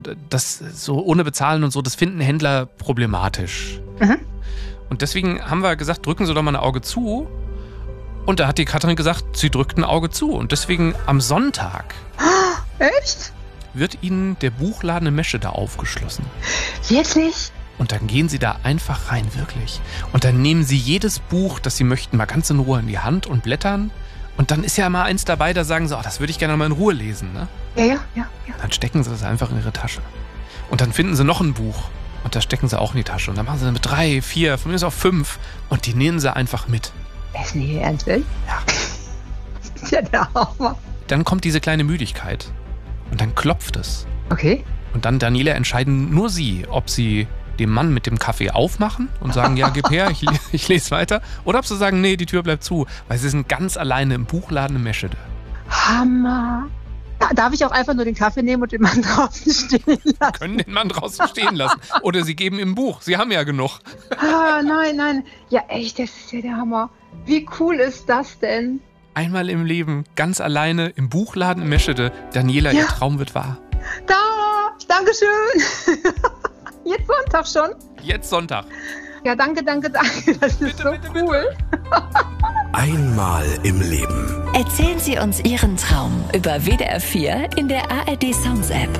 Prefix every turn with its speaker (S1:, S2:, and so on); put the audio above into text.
S1: das so ohne Bezahlen und so, das finden Händler problematisch.
S2: Mhm.
S1: Und deswegen haben wir gesagt, drücken Sie doch mal ein Auge zu. Und da hat die Katrin gesagt, sie drückt ein Auge zu. Und deswegen am Sonntag
S2: Echt?
S1: wird Ihnen der Buchladen in Meschede aufgeschlossen.
S2: Wirklich?
S1: Und dann gehen Sie da einfach rein, wirklich. Und dann nehmen Sie jedes Buch, das Sie möchten, mal ganz in Ruhe in die Hand und blättern. Und dann ist ja mal eins dabei, da sagen Sie, das würde ich gerne mal in Ruhe lesen. Ne?
S2: Ja.
S1: Dann stecken Sie das einfach in Ihre Tasche. Und dann finden Sie noch ein Buch. Und das stecken Sie auch in die Tasche. Und dann machen Sie mit 3, 4, von mir ist auch 5. Und die nehmen Sie einfach mit.
S2: Ist nicht Ihr Ernst, will?
S1: Ja.
S2: Das ist ja der Hammer.
S1: Dann kommt diese kleine Müdigkeit. Und dann klopft es.
S2: Okay.
S1: Und dann, Daniela, entscheiden nur Sie, ob Sie dem Mann mit dem Kaffee aufmachen und sagen, ja, gib her, ich lese weiter. Oder ob Sie sagen, nee, die Tür bleibt zu. Weil Sie sind ganz alleine im Buchladen in Meschede.
S2: Hammer. Darf ich auch einfach nur den Kaffee nehmen und den Mann draußen stehen lassen?
S1: Können den Mann draußen stehen lassen. Oder Sie geben ihm ein Buch. Sie haben ja genug.
S2: Nein. Ja, echt, das ist ja der Hammer. Wie cool ist das denn?
S1: Einmal im Leben, ganz alleine im Buchladen in Meschede. Daniela, Ihr Traum wird wahr.
S2: Dankeschön. Jetzt Sonntag schon?
S1: Jetzt Sonntag.
S2: Ja, danke. Das ist so cool.
S3: Einmal im Leben.
S4: Erzählen Sie uns Ihren Traum über WDR 4 in der ARD Sounds App.